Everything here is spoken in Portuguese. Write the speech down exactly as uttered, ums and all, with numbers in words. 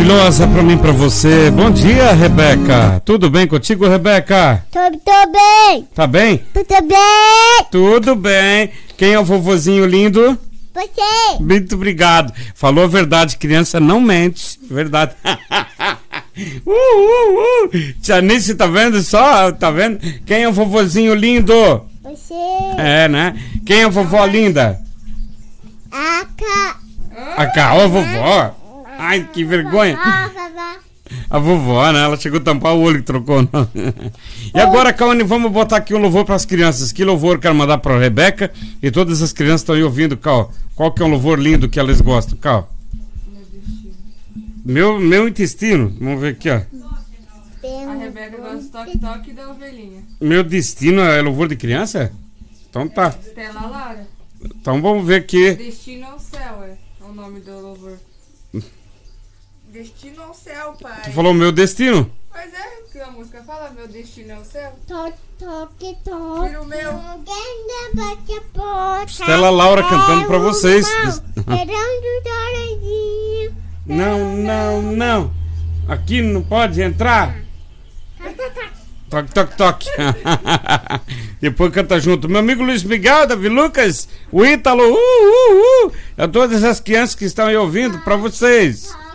maravilhosa pra mim, pra você. Bom dia, Rebeca. Tudo bem contigo, Rebeca? Tudo bem. Tá bem? Tudo bem. Tudo bem. Quem é o vovozinho lindo? Você. Muito obrigado. Falou a verdade, criança não mente. Verdade. uh, uh, uh. Tia Nice, tá vendo só? Tá vendo? Quem é o vovozinho lindo? Você. É, né? Quem é a vovó linda? A ca... A Cá, ó, a vovó. Ai, que vergonha. Ah, vovó. A vovó, né? Ela chegou a tampar o olho e trocou. Não. E agora, Caone, vamos botar aqui um louvor para as crianças. Que louvor quero mandar para a Rebeca e todas as crianças estão aí ouvindo, Cal. Qual que é um louvor lindo que elas gostam, Cal? Meu, meu intestino. Vamos ver aqui, ó. Tem A Rebeca gosta do toque-toque da ovelhinha. Meu destino é louvor de criança? Então tá. Stella Lara. Então vamos ver aqui. Destino ao céu é o nome do louvor. Destino ao céu, pai. Tu falou meu destino? Mas é que a música fala, meu destino é o céu. toque, toque, toque. Tira o meu. Alguém bate a porta. Estela Laura cantando pra vocês. Não, não, não. Aqui não pode entrar. Toque, toque, toque. Depois canta junto. Meu amigo Luiz Miguel, Davi Lucas, o Ítalo, uh, uh, uh. A todas as crianças que estão aí ouvindo, pra vocês.